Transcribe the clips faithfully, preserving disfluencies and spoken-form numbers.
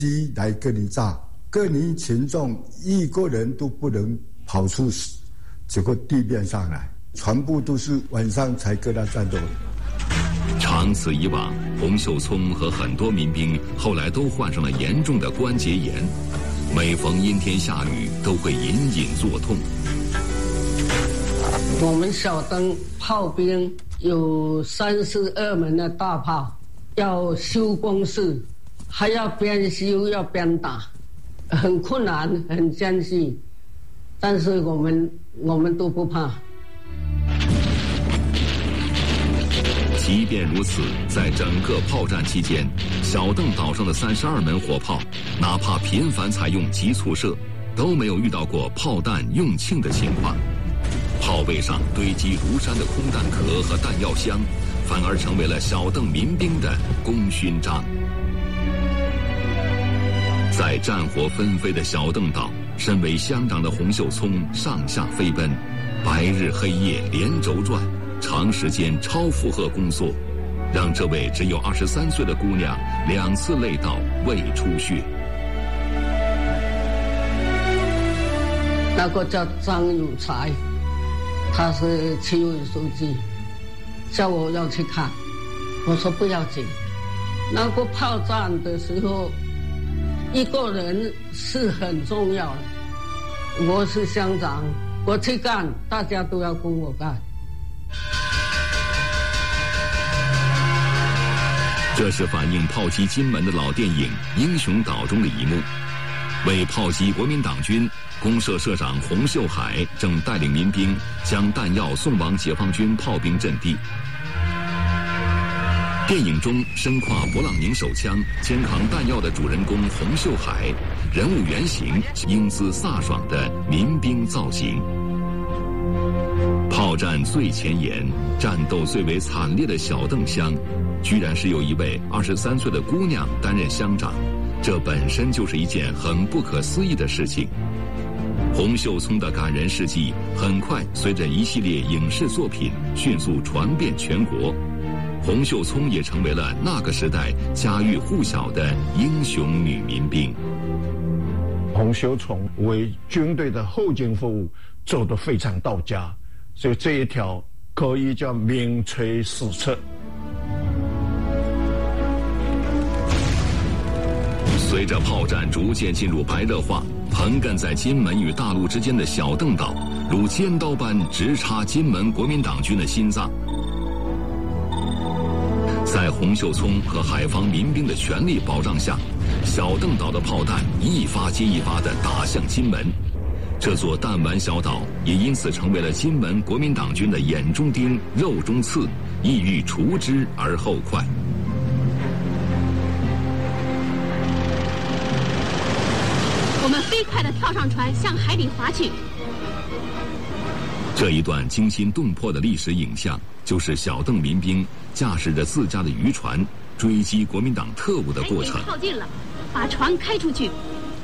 机来跟你炸，各你群众一个人都不能跑出这个地面上来，全部都是晚上才跟他战斗。 长此以往，洪秀聪和很多民兵后来都患上了严重的关节炎，每逢阴天下雨都会隐隐作痛。 我们小灯炮兵有三十二门的大炮，要修工事，还要边修要边打，很困难，很艰辛，但是我们我们都不怕。 即便如此，在整个炮战期间，小邓岛上的三十二门火炮，哪怕频繁采用急促射，都没有遇到过炮弹用罄的情况。炮背上堆积如山的空弹壳和弹药箱，反而成为了小邓民兵的功勋章。在战火纷飞的小邓岛，身为乡长的洪秀聪上下飞奔，白日黑夜连轴转，长时间超负荷工作，让这位只有二十三岁的姑娘两次累到胃出血。 那个叫张有才，他是区委书记，叫我要去看，我说不要紧。那个炮战的时候，一个人是很重要的。我是乡长，我去干，大家都要跟我干。 这是反映炮击金门的老电影《英雄岛》中的一幕。为炮击国民党军，公社社长洪秀海正带领民兵将弹药送往解放军炮兵阵地。电影中身挎勃朗宁手枪、肩扛弹药的主人公洪秀海，人物原型英姿飒爽的民兵造型。炮战最前沿、战斗最为惨烈的小邓乡，居然是由一位二十三岁的姑娘担任乡长，这本身就是一件很不可思议的事情。洪秀聪的感人事迹很快随着一系列影视作品迅速传遍全国，洪秀聪也成为了那个时代家喻户晓的英雄女民兵。 洪秀聪为军队的后勤服务做得非常到家，所以这一条可以叫名垂史册。 随着炮战逐渐进入白热化，横亘在金门与大陆之间的小邓岛，如尖刀般直插金门国民党军的心脏。在洪秀聪和海防民兵的全力保障下，小邓岛的炮弹一发接一发地打向金门。这座弹丸小岛也因此成为了金门国民党军的眼中钉、肉中刺，意欲除之而后快。 我们飞快地跳上船，向海里划去。 这一段惊心动魄的历史影像，就是小邓民兵驾驶着自家的渔船追击国民党特务的过程。 海水靠近了，把船开出去，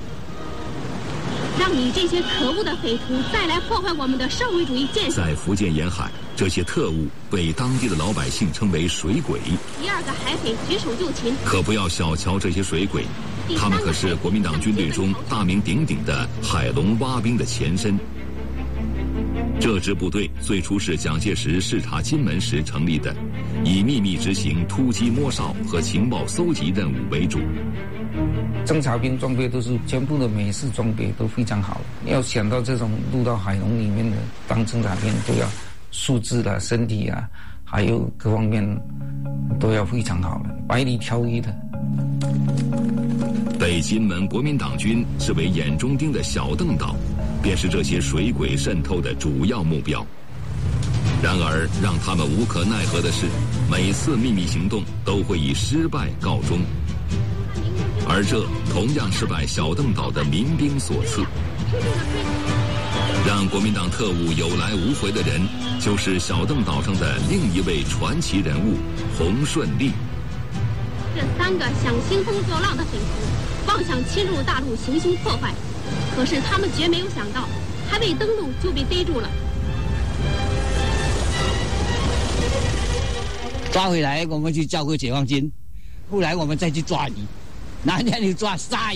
让你这些可恶的匪徒再来破坏我们的社会主义建设。 在福建沿海，这些特务被当地的老百姓称为水鬼。 第二个海匪举手就擒， 可不要小瞧这些水鬼，他们可是国民党军队中大名鼎鼎的海龙蛙兵的前身。这支部队最初是蒋介石视察金门时成立的，以秘密执行突击摸哨和情报搜集任务为主。 侦察兵装备都是全部的美式装备，都非常好。要想到这种入到海龙里面的当侦察兵，都要素质啊、身体啊，还有各方面都要非常好的，百里挑一的。 被金门国民党军视为眼中钉的小邓岛，便是这些水鬼渗透的主要目标。然而让他们无可奈何的是，每次秘密行动都会以失败告终，而这同样是拜小邓岛的民兵所赐。让国民党特务有来无回的人，就是小邓岛上的另一位传奇人物洪顺利。 这三个想兴风作浪的匪徒，妄想侵入大陆行凶破坏，可是他们绝没有想到，还未登陆就被逮住了。 抓回来，我们去交给解放军，后来我们再去抓你， 哪天你抓鲨鱼。